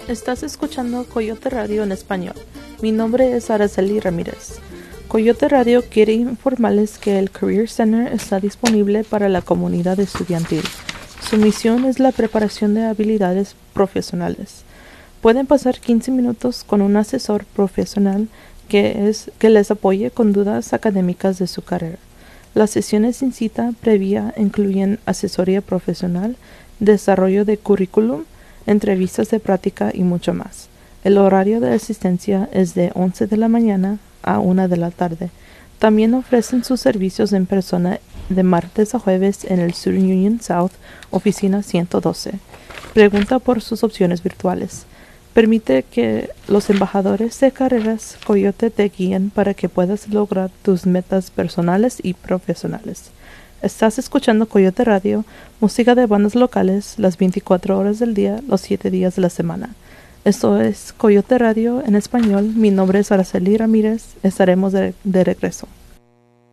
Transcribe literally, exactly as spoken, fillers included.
Estás escuchando Coyote Radio en español. Mi nombre es Araceli Ramírez. Coyote Radio quiere informarles que el Career Center está disponible para la comunidad estudiantil. Su misión es la preparación de habilidades profesionales. Pueden pasar quince minutos con un asesor profesional que, es, que les apoye con dudas académicas de su carrera. Las sesiones sin cita previa incluyen asesoría profesional, desarrollo de currículum, entrevistas de práctica y mucho más. El horario de asistencia es de once de la mañana a una de la tarde. También ofrecen sus servicios en persona de martes a jueves en el Sur Union South, oficina ciento doce. Pregunta por sus opciones virtuales. Permite que los embajadores de carreras Coyote te guíen para que puedas lograr tus metas personales y profesionales. Estás escuchando Coyote Radio, música de bandas locales, las veinticuatro horas del día, los siete días de la semana. Esto es Coyote Radio en español. Mi nombre es Araceli Ramírez. Estaremos de, de regreso.